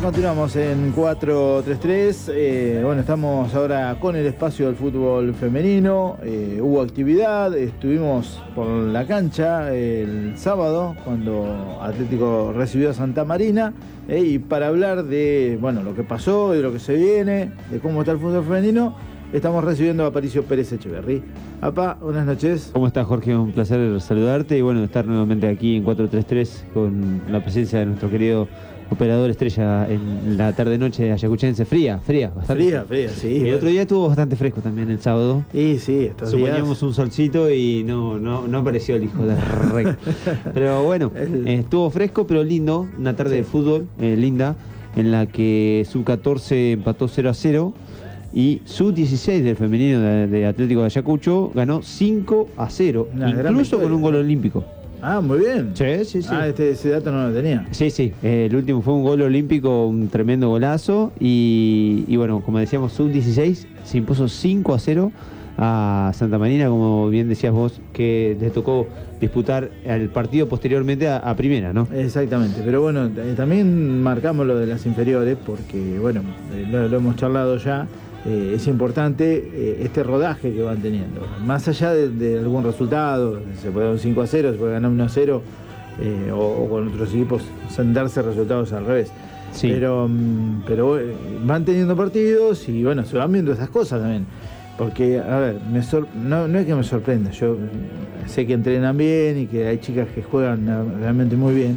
continuamos en 433. Bueno, estamos ahora con el espacio del fútbol femenino. Hubo actividad, estuvimos por la cancha el sábado cuando Atlético recibió a Santa Marina. Y para hablar de lo que pasó, de lo que se viene, de cómo está el fútbol femenino, estamos recibiendo a Aparicio Pérez Echeverry. Apa, buenas noches. ¿Cómo estás, Jorge? Un placer saludarte y estar nuevamente aquí en 433 con la presencia de nuestro querido operador estrella en la tarde-noche ayacuchense. Fría, bastante. Fría, sí. El otro día estuvo bastante fresco también el sábado. Sí, estos días. Suponíamos un solcito y no apareció el hijo de rey. Pero estuvo fresco pero lindo, una tarde de fútbol linda, en la que Sub-14 empató 0-0 y Sub-16 del femenino de Atlético de Ayacucho ganó 5-0, incluso con un gol olímpico. Ah, muy bien. Sí. Ese dato no lo tenía. Sí. El último fue un gol olímpico, un tremendo golazo. Y como decíamos, Sub-16 se impuso 5-0 a Santa Marina, como bien decías vos, que les tocó disputar el partido posteriormente a primera, ¿no? Exactamente. Pero también marcamos lo de las inferiores, porque lo hemos charlado ya. Es importante este rodaje que van teniendo. Más allá de algún resultado, se puede dar un 5-0, se puede ganar 1-0, o con otros equipos darse resultados al revés. Sí. Pero van teniendo partidos y se van viendo esas cosas también. Porque, a ver, no es que me sorprenda, yo sé que entrenan bien y que hay chicas que juegan realmente muy bien,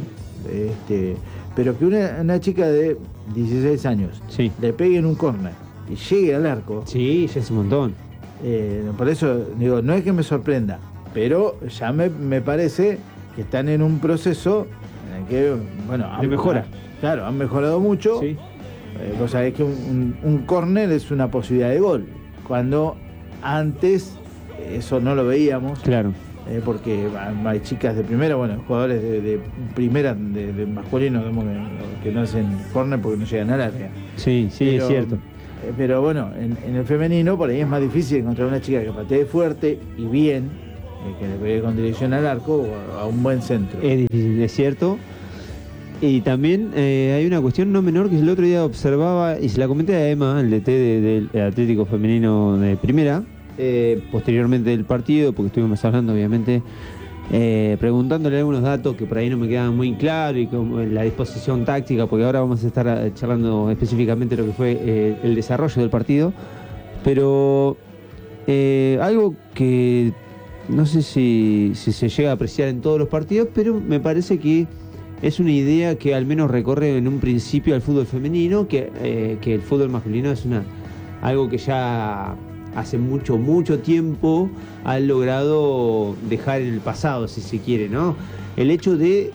pero que una chica de 16 años le pegue en un córner y llegue al arco. Sí, ya es un montón. Por eso digo, no es que me sorprenda, pero ya me parece que están en un proceso en el que, de mejora. Claro, han mejorado mucho. Sí. Vos sabés que un córner es una posibilidad de gol, cuando antes eso no lo veíamos. Claro. Porque hay chicas de primera, jugadores de primera, de masculino, que no hacen córner porque no llegan al área. Sí, es cierto. Pero en el femenino por ahí es más difícil encontrar una chica que patee fuerte y bien, que le pegue con dirección al arco o a un buen centro. Es difícil, es cierto. Y también hay una cuestión no menor que el otro día observaba, y se la comenté a Emma, el DT del Atlético Femenino de primera, posteriormente del partido, porque estuvimos hablando obviamente, preguntándole algunos datos que por ahí no me quedaban muy claros, y como la disposición táctica, porque ahora vamos a estar charlando específicamente lo que fue el desarrollo del partido. Pero algo que no sé si se llega a apreciar en todos los partidos, pero me parece que es una idea que al menos recorre en un principio al fútbol femenino, que el fútbol masculino es algo que ya hace mucho tiempo han logrado dejar en el pasado, si se quiere, ¿no? El hecho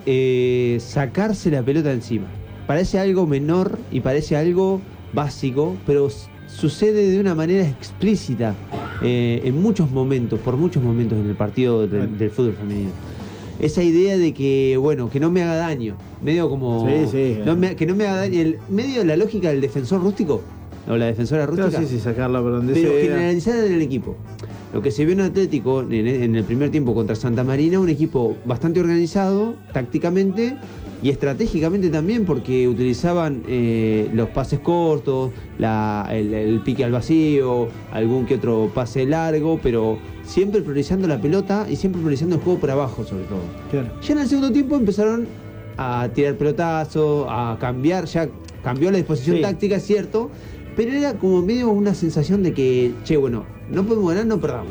de sacarse la pelota encima. Parece algo menor y parece algo básico, pero sucede de una manera explícita en muchos momentos, por muchos momentos en el partido del fútbol femenino. Esa idea de que no me haga daño, medio como... que no me haga daño, medio de la lógica del defensor rústico, o la defensora rústica. Sí, sacarla por donde pero sea. Generalizada en el equipo. Lo que se vio en Atlético en el primer tiempo contra Santa Marina, un equipo bastante organizado, tácticamente y estratégicamente también, porque utilizaban los pases cortos, el pique al vacío, algún que otro pase largo, pero siempre priorizando la pelota y siempre priorizando el juego por abajo, sobre todo. Claro. Ya en el segundo tiempo empezaron a tirar pelotazos, a cambiar, ya cambió la disposición táctica, es cierto, pero era como medio una sensación de que, no podemos ganar, no perdamos.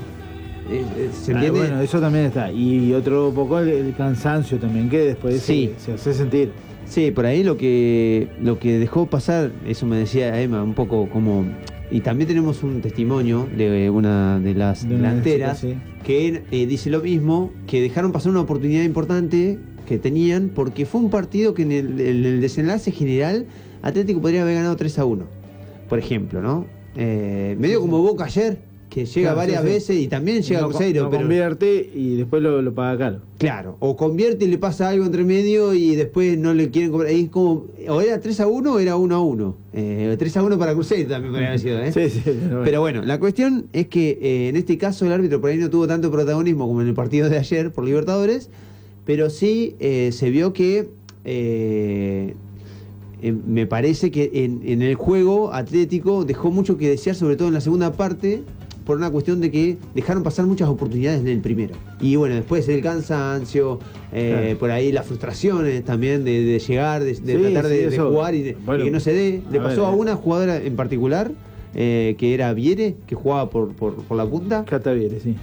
¿Se entiende? Eso también está. Y otro poco el cansancio también, que después se hace sentir. Sí, por ahí lo que dejó pasar, eso me decía Emma, un poco como... Y también tenemos un testimonio de una de las delanteras que dice lo mismo, que dejaron pasar una oportunidad importante que tenían, porque fue un partido que en el desenlace general Atlético podría haber ganado 3-1, por ejemplo, ¿no? Medio como Boca ayer, que llega varias veces y también llega a Cruzeiro. Pero convierte y después lo paga caro. Claro, o convierte y le pasa algo entre medio y después no le quieren cobrar. Es como, o era 3-1 o era 1-1. 3-1 para Cruzeiro también podría haber sido, ¿eh? Sí, pero la cuestión es que en este caso el árbitro por ahí no tuvo tanto protagonismo como en el partido de ayer por Libertadores, pero sí se vio que me parece que en el juego Atlético dejó mucho que desear, sobre todo en la segunda parte, por una cuestión de que dejaron pasar muchas oportunidades en el primero. Y bueno, después el cansancio, claro, por ahí las frustraciones también de llegar, de tratar de jugar y que no se dé. Le pasó a una jugadora en particular, que era Viere, que jugaba por la punta. Cata Viere, sí.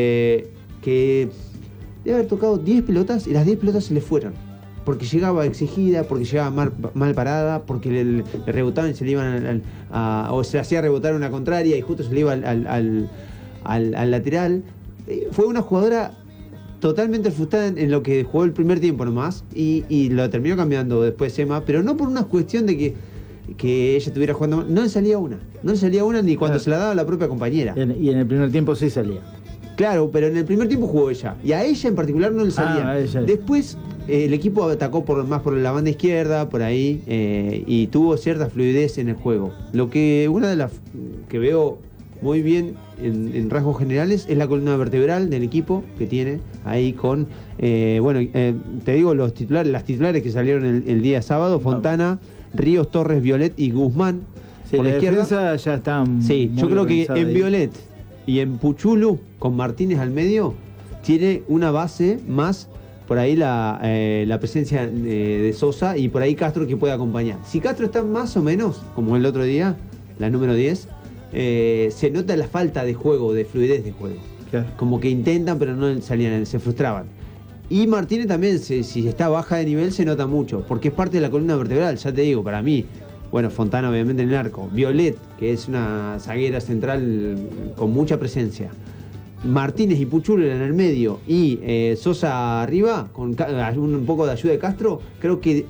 Que debe haber tocado 10 pelotas y las 10 pelotas se le fueron. Porque llegaba exigida, porque llegaba mal parada, porque le rebotaban y se le iban o se hacía rebotar una contraria y justo se le iba al lateral. Fue una jugadora totalmente frustrada en lo que jugó el primer tiempo nomás y lo terminó cambiando después Emma, pero no por una cuestión de que ella estuviera jugando mal. No le salía una ni cuando se la daba la propia compañera. Y en el primer tiempo sí salía. Claro, pero en el primer tiempo jugó ella. Y a ella en particular no le salía. Después el equipo atacó más por la banda izquierda, por ahí, y tuvo cierta fluidez en el juego. Lo que una de las que veo muy bien en rasgos generales es la columna vertebral del equipo que tiene ahí con, te digo las titulares que salieron el día sábado: Fontana, Ríos, Torres, Violet y Guzmán. Sí, por la izquierda ya están. Sí, yo creo que en ahí. Violet y en Puchulu, con Martínez al medio, tiene una base más por ahí la presencia de Sosa y por ahí Castro que puede acompañar. Si Castro está más o menos, como el otro día, la número 10, se nota la falta de juego, de fluidez de juego. Claro. Como que intentan, pero no salían, se frustraban. Y Martínez también, si está baja de nivel, se nota mucho, porque es parte de la columna vertebral, ya te digo, para mí. Bueno, Fontana obviamente en el arco. Violet, que es una zaguera central con mucha presencia. Martínez y Puchula en el medio y Sosa arriba, con un poco de ayuda de Castro. Creo que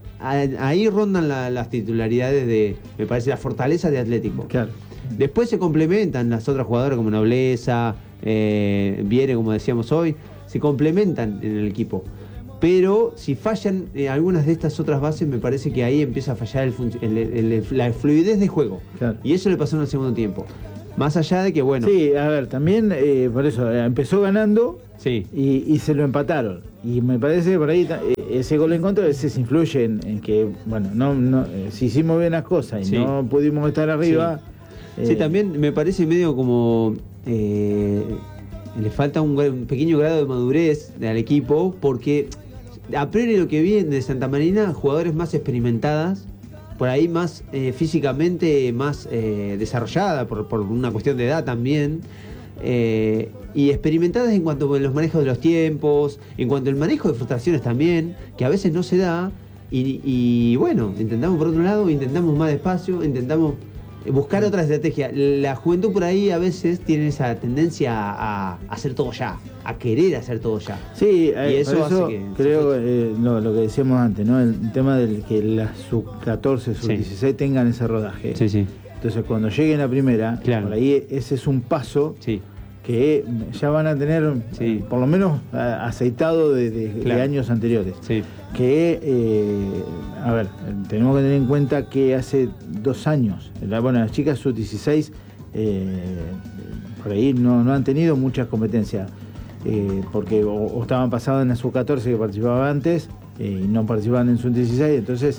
ahí rondan las titularidades me parece, la fortaleza de Atlético. Claro. Después se complementan las otras jugadoras como Nobleza, Viere, como decíamos hoy. Se complementan en el equipo. Pero si fallan algunas de estas otras bases, me parece que ahí empieza a fallar la fluidez de juego. Claro. Y eso le pasó en el segundo tiempo. Más allá de que, bueno... Sí, a ver, también por eso empezó ganando, sí, y se lo empataron. Y me parece que por ahí ese gol en contra a veces influye en que, bueno, si hicimos bien las cosas y no pudimos estar arriba... Sí, también me parece medio como... le falta un pequeño grado de madurez al equipo, porque a priori lo que vi de Santa Marina, jugadores más experimentadas, por ahí más físicamente más desarrollada por una cuestión de edad también, y experimentadas en cuanto a los manejos de los tiempos, en cuanto al manejo de frustraciones también, que a veces no se da, y bueno, intentamos por otro lado, intentamos más despacio, intentamos buscar otra estrategia. La juventud por ahí a veces tiene esa tendencia a hacer todo ya, a querer hacer todo ya. Sí, y eso hace que creo lo que decíamos antes, ¿no? El tema del que las sub-14, sub-16 tengan ese rodaje. Sí, sí. Entonces cuando lleguen a primera, claro, por ahí ese es un paso, sí, que ya van a tener, por lo menos aceitado de años anteriores. Sí. Que, a ver, tenemos que tener en cuenta que hace 2 años, las chicas sub-16 por ahí no han tenido muchas competencias, porque o estaban pasadas en la sub-14 que participaba antes y no participaban en sub-16, entonces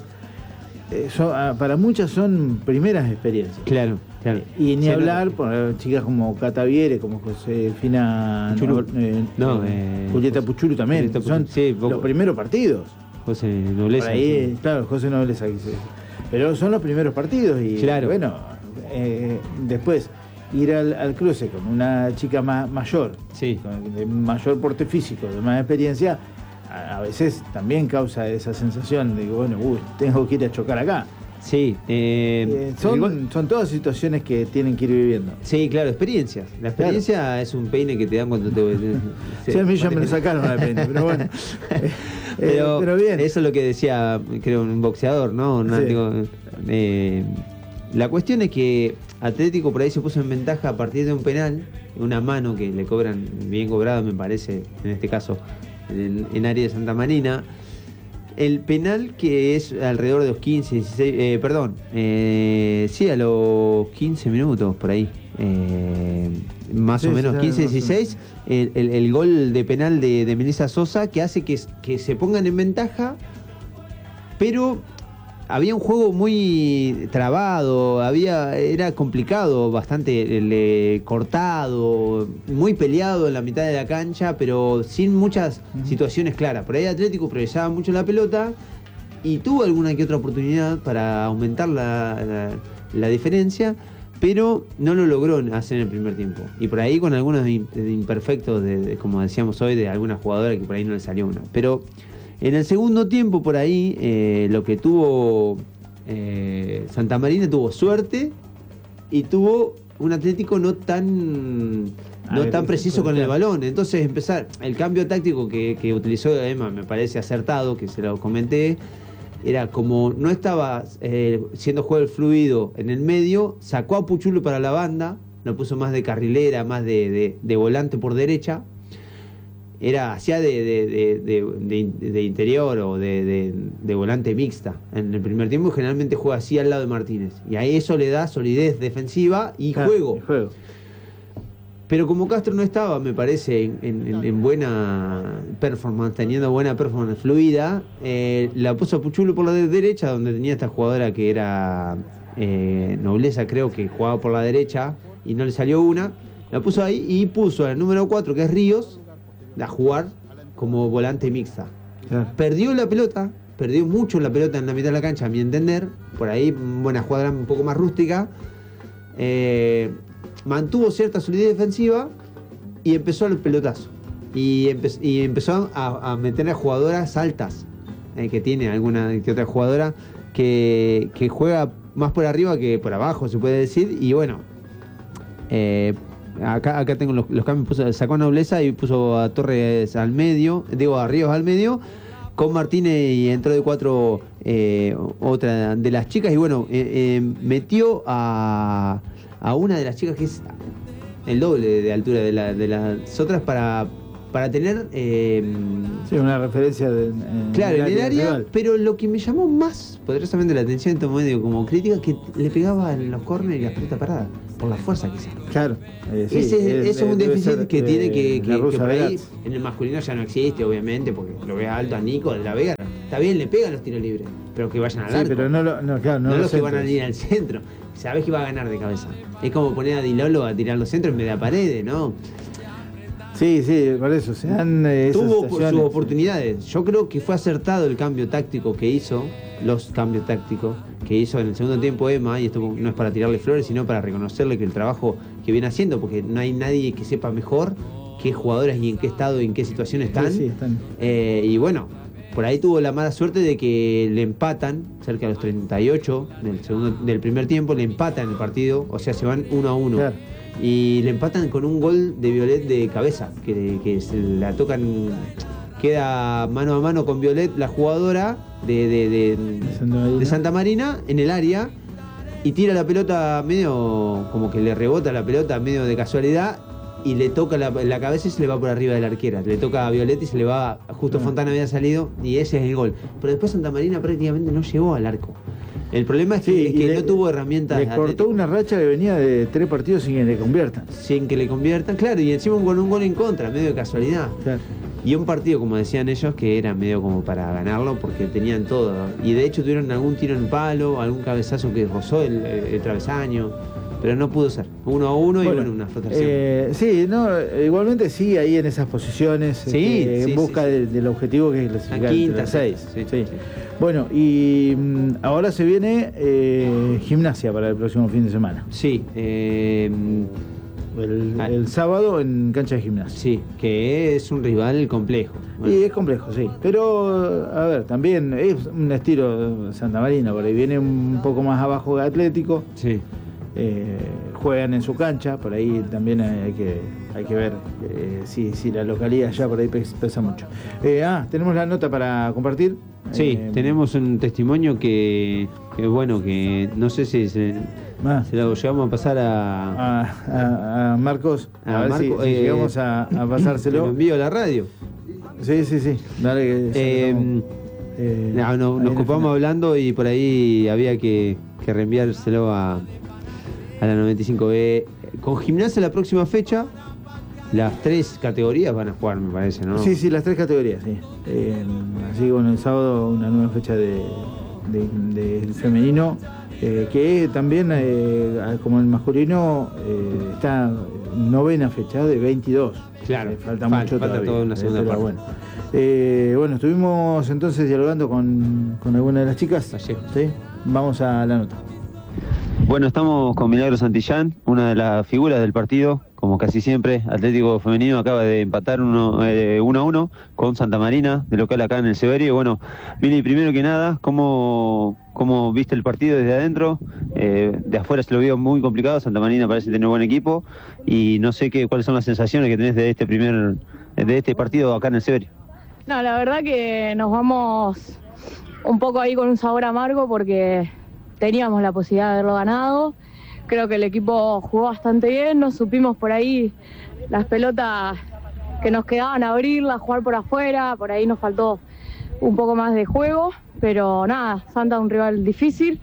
para muchas son primeras experiencias. Claro. Claro. Y ni hablar por chicas como Cata Viere, como Josefina Julieta Puchulu también. Son los primeros partidos. José Nobleza. Ahí, claro, José Nobleza. Pero son los primeros partidos. Y claro, bueno, después ir al cruce con una chica mayor, de mayor porte físico, de más experiencia, a veces también causa esa sensación de que, bueno, tengo que ir a chocar acá. Sí, son todas situaciones que tienen que ir viviendo. Sí, claro, experiencias. La experiencia es un peine que te dan cuando te... Sí, a mí ya me lo sacaron al peine, pero bueno. Pero bien. Eso es lo que decía, creo, un boxeador, ¿no? La cuestión es que Atlético por ahí se puso en ventaja a partir de un penal, una mano que le cobran, bien cobrada me parece, en este caso, en área de Santa Marina. El penal que es alrededor de los 15, 16, a los 15 minutos por ahí, más o menos 15, 16, el gol de penal de Melissa Sosa, que hace que se pongan en ventaja, pero había un juego muy trabado, era complicado, bastante cortado, muy peleado en la mitad de la cancha, pero sin muchas situaciones claras. Por ahí Atlético progresaba mucho la pelota y tuvo alguna que otra oportunidad para aumentar la diferencia, pero no lo logró hacer en el primer tiempo. Y por ahí con algunos imperfectos, como decíamos hoy, de alguna jugadora que por ahí no le salió una. Pero en el segundo tiempo, por ahí, lo que tuvo Santa Marina, tuvo suerte y tuvo un Atlético no tan preciso con el balón. Entonces empezar, el cambio táctico que utilizó Emma me parece acertado, que se lo comenté, era como no estaba siendo juego el fluido en el medio, sacó a Puchulo para la banda, lo puso más de carrilera, más de volante por derecha. Hacía de interior o de volante mixta en el primer tiempo, y generalmente juega así al lado de Martínez. Y ahí eso le da solidez defensiva y juego. Pero como Castro no estaba, me parece, en buena performance, teniendo buena performance fluida, la puso a Puchulo por la derecha, donde tenía esta jugadora que era Nobleza, creo que jugaba por la derecha, y no le salió una. La puso ahí y puso al número 4, que es Ríos, a jugar como volante mixta. Claro. Perdió la pelota, perdió mucho la pelota en la mitad de la cancha, a mi entender. Por ahí, buena jugadora un poco más rústica. Mantuvo cierta solidez defensiva y empezó el pelotazo. Y empezó a meter a jugadoras altas, que tiene alguna que otra jugadora que juega más por arriba que por abajo, se puede decir. Y bueno, acá tengo los cambios. Sacó a Nobleza y puso a Torres al medio, a Ríos al medio, con Martínez, y entró de 4 otra de las chicas. Y bueno, metió a una de las chicas que es el doble de altura de las otras para tener una referencia claro, en el área rival. Pero lo que me llamó más poderosamente la atención en todo medio como crítica, que le pegaba en los córneres y las pelotas paradas por la fuerza que sea. Claro, eso es un déficit que tiene que por ahí en el masculino ya no existe, obviamente, porque lo ves alto a Nico de la Vega. Está bien, le pegan los tiros libres, pero que vayan al arco. Pero no los que van a ir al centro. Sabés que va a ganar de cabeza. Es como poner a Dilolo a tirar los centros en vez de a Paredes, ¿no? Sí, por eso tuvo sus oportunidades. Yo creo que fue acertado el cambio táctico que hizo, los cambios tácticos que hizo en el segundo tiempo Emma, y esto no es para tirarle flores, sino para reconocerle que el trabajo que viene haciendo, porque no hay nadie que sepa mejor qué jugadoras y en qué estado y en qué situación están. Sí, están. Y bueno, por ahí tuvo la mala suerte de que le empatan cerca de los 38 del primer tiempo, le empatan el partido, o sea, se van 1-1. Claro. Y le empatan con un gol de Violet de cabeza, que se la tocan, queda mano a mano con Violet, la jugadora de Santa Marina, en el área, y tira la pelota medio, como que le rebota la pelota medio de casualidad, y le toca la cabeza y se le va por arriba de la arquera. Le toca a Violet y se le va, justo Fontana había salido, y ese es el gol. Pero después Santa Marina prácticamente no llegó al arco. El problema es que no tuvo herramientas. Le cortó una racha que venía de 3 partidos sin que le conviertan. Sin que le conviertan, claro, y encima con un gol en contra, medio de casualidad. Claro. Y un partido, como decían ellos, que era medio como para ganarlo, porque tenían todo. Y de hecho tuvieron algún tiro en palo, algún cabezazo que rozó el travesaño, pero no pudo ser. 1-1 y bueno, una frustración. Igualmente sí, ahí en esas posiciones, en busca del objetivo que es clasificar quinta, entre 6. Sí. Bueno, y ahora se viene Gimnasia para el próximo fin de semana. Sí. El sábado en cancha de Gimnasia. Sí, que es un rival complejo. Bueno. Y es complejo, sí. Pero, a ver, también es un estilo Santa Marina, por ahí viene un poco más abajo que Atlético. Sí. Juegan en su cancha, por ahí también hay que ver si la localidad ya por ahí pesa mucho. Tenemos la nota para compartir. Sí, tenemos un testimonio que bueno, que no sé si se lo llevamos a pasar a Marcos, a ver si llegamos a pasárselo. Lo envío a la radio. Sí. Dale que nos ocupamos hablando y por ahí había que reenviárselo a la 95B. Con Gimnasia la próxima fecha, las 3 categorías van a jugar, me parece, ¿no? Sí, las 3 categorías, sí. Así que bueno, el sábado una nueva fecha de del femenino, que también, como el masculino, está novena fecha de 22. Claro, falta mucho todavía. Toda una segunda parte. Bueno, estuvimos entonces dialogando con alguna de las chicas. ¿Sí? Vamos a la nota. Bueno, estamos con Milagro Santillán, una de las figuras del partido, como casi siempre. Atlético Femenino acaba de empatar 1-1 con Santa Marina, de local acá en el Severio. Bueno, Mili, primero que nada, ¿cómo viste el partido desde adentro? De afuera se lo vio muy complicado. Santa Marina parece tener buen equipo y no sé cuáles son las sensaciones que tenés de este partido acá en el Severio. No, la verdad que nos vamos un poco ahí con un sabor amargo porque teníamos la posibilidad de haberlo ganado. Creo que el equipo jugó bastante bien, nos supimos por ahí las pelotas que nos quedaban abrirlas, jugar por afuera, por ahí nos faltó un poco más de juego, pero nada, Santa es un rival difícil.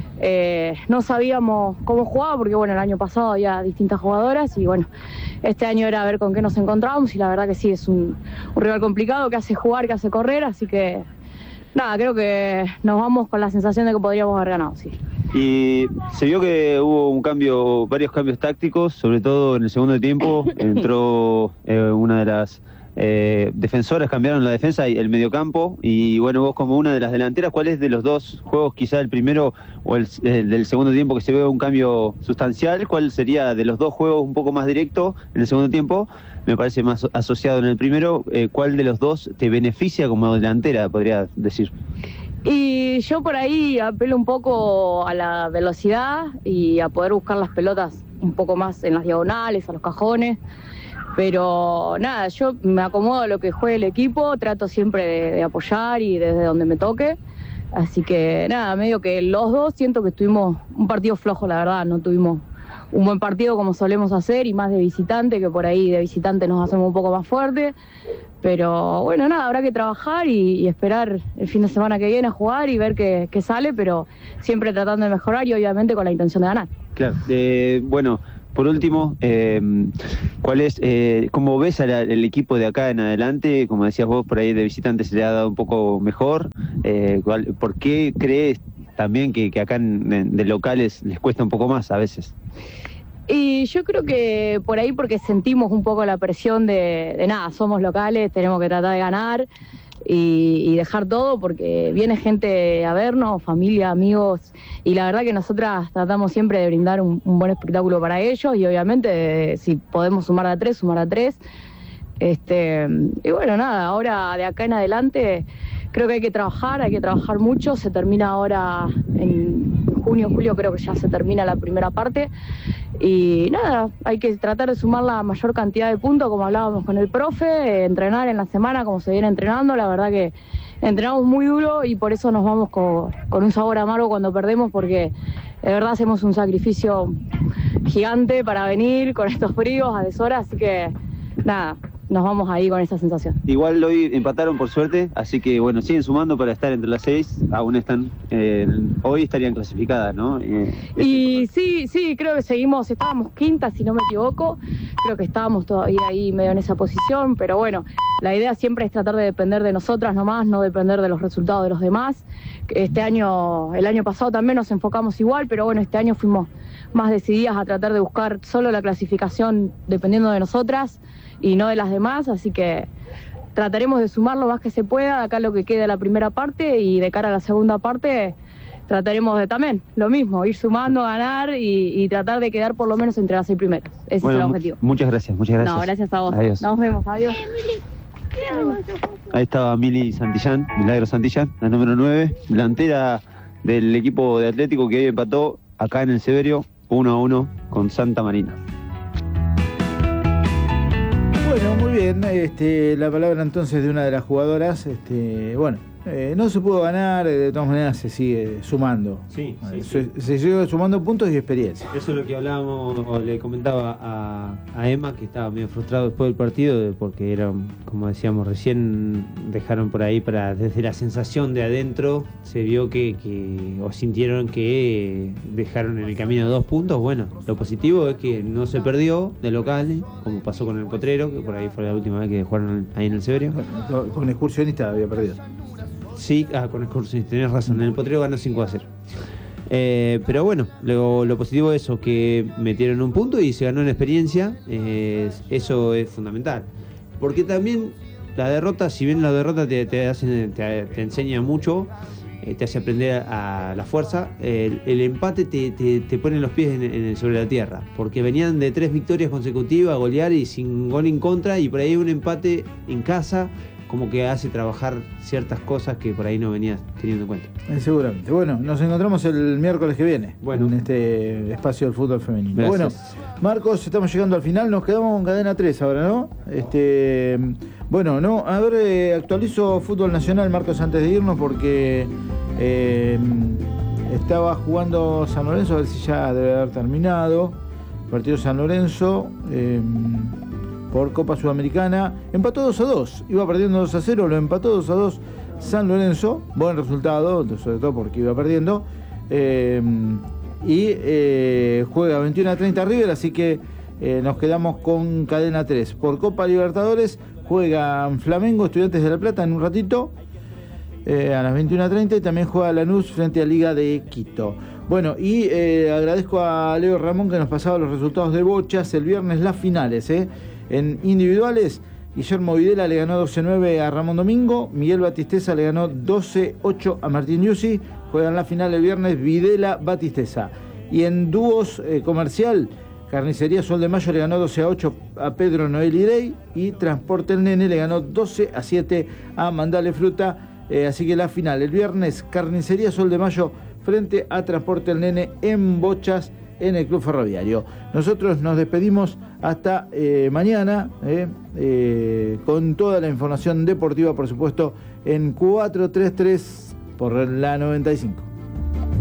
No sabíamos cómo jugaba porque bueno, el año pasado había distintas jugadoras y bueno, este año era ver con qué nos encontrábamos y la verdad que sí, es un rival complicado que hace jugar, que hace correr, así que nada, creo que nos vamos con la sensación de que podríamos haber ganado, sí. Y se vio que hubo varios cambios tácticos, sobre todo en el segundo tiempo. Entró una de las defensoras, cambiaron la defensa y el mediocampo. Y bueno, vos como una de las delanteras, ¿cuál es de los dos juegos, quizá el primero o el del segundo tiempo, que se ve un cambio sustancial? ¿Cuál sería de los dos juegos un poco más directo en el segundo tiempo? Me parece más asociado en el primero. ¿Cuál de los dos te beneficia como delantera, podría decir? Y yo por ahí apelo un poco a la velocidad y a poder buscar las pelotas un poco más en las diagonales, a los cajones. Pero nada, yo me acomodo a lo que juegue el equipo, trato siempre de apoyar y desde donde me toque. Así que nada, medio que los dos siento que tuvimos un partido flojo, la verdad, no tuvimos un buen partido como solemos hacer y más de visitante, que por ahí de visitante nos hacemos un poco más fuerte. Pero bueno, nada, habrá que trabajar y esperar el fin de semana que viene a jugar y ver qué sale, pero siempre tratando de mejorar y obviamente con la intención de ganar. Claro, bueno, por último, ¿cómo ves el equipo de acá en adelante? Como decías vos, por ahí de visitante se le ha dado un poco mejor. ¿Por qué crees también que acá de locales les cuesta un poco más a veces? Y yo creo que por ahí porque sentimos un poco la presión de nada, somos locales, tenemos que tratar de ganar y dejar todo porque viene gente a vernos, familia, amigos, y la verdad que nosotras tratamos siempre de brindar un buen espectáculo para ellos y obviamente si podemos sumar a tres, sumar a tres. Y bueno, nada, ahora de acá en adelante creo que hay que trabajar mucho, se termina ahora en junio, julio, creo que ya se termina la primera parte. Y nada, hay que tratar de sumar la mayor cantidad de puntos, como hablábamos con el profe, entrenar en la semana como se viene entrenando. La verdad que entrenamos muy duro y por eso nos vamos con un sabor amargo cuando perdemos, porque de verdad hacemos un sacrificio gigante para venir con estos fríos a deshora, así que nada, nos vamos ahí con esa sensación. Igual hoy empataron por suerte, así que bueno, siguen sumando para estar entre las 6, aún están, hoy estarían clasificadas, ¿no? Y sí, creo que estábamos quinta si no me equivoco, creo que estábamos todavía ahí medio en esa posición, pero bueno, la idea siempre es tratar de depender de nosotras nomás, no depender de los resultados de los demás. El año pasado también nos enfocamos igual, pero bueno, este año fuimos más decididas a tratar de buscar solo la clasificación dependiendo de nosotras y no de las demás, así que trataremos de sumar lo más que se pueda de acá lo que quede la primera parte y de cara a la segunda parte trataremos de también lo mismo, ir sumando, ganar y tratar de quedar por lo menos entre las 6 primeras. Ese es el objetivo. Muchas gracias. No, gracias a vos. Adiós. Nos vemos, adiós. Ahí estaba Mili Santillán, Milagro Santillán, la número 9, delantera del equipo de Atlético que hoy empató acá en el Severio 1-1 con Santa Marina. Bueno, muy bien, la palabra entonces de una de las jugadoras, no se pudo ganar, de todas maneras se sigue sumando. Sí. Se sigue sumando puntos y experiencia. Eso es lo que hablábamos, o le comentaba a Emma, que estaba medio frustrado después del partido, porque era, como decíamos recién, dejaron por ahí desde la sensación de adentro, se vio o sintieron que dejaron en el camino 2 puntos. Bueno, lo positivo es que no se perdió de local, como pasó con el Potrero, que por ahí fue la última vez que jugaron ahí en el Severio. Con Excursionista había perdido. Sí, con Excursiones, tenés razón. En el Potrero ganó 5-0. Pero bueno, lo positivo es eso, que metieron un punto y se ganó en experiencia. Eso es fundamental. Porque también la derrota, si bien la derrota te enseña mucho, te hace aprender a la fuerza, el empate te pone los pies sobre la tierra. Porque venían de 3 victorias consecutivas a golear y sin gol en contra, y por ahí un empate en casa como que hace trabajar ciertas cosas que por ahí no venías teniendo en cuenta. Seguramente. Bueno, nos encontramos el miércoles que viene, bueno, en este espacio del fútbol femenino. Gracias. Bueno, Marcos, estamos llegando al final, nos quedamos con cadena 3 ahora, ¿no? Bueno, no, a ver, actualizo fútbol nacional, Marcos, antes de irnos, porque estaba jugando San Lorenzo, a ver si ya debe haber terminado. Partido San Lorenzo, por Copa Sudamericana, empató 2-2, iba perdiendo 2-0, lo empató 2-2 San Lorenzo, buen resultado, sobre todo porque iba perdiendo, y juega 21-30 River, así que nos quedamos con cadena 3. Por Copa Libertadores juegan Flamengo, Estudiantes de La Plata en un ratito, a las 21:30, y también juega Lanús frente a Liga de Quito. Bueno, y agradezco a Leo Ramón que nos pasaba los resultados de bochas el viernes, las finales, En individuales, Guillermo Videla le ganó 12-9 a Ramón Domingo, Miguel Batisteza le ganó 12-8 a Martín Yussi, juegan la final el viernes Videla-Batisteza. Y en dúos comercial, Carnicería Sol de Mayo le ganó 12-8 a Pedro Noel Irey, y Transporte El Nene le ganó 12-7 a Mandale Fruta. Así que la final el viernes, Carnicería Sol de Mayo frente a Transporte El Nene en bochas en el Club Ferroviario. Nosotros nos despedimos hasta mañana, con toda la información deportiva, por supuesto, en 433 por la 95.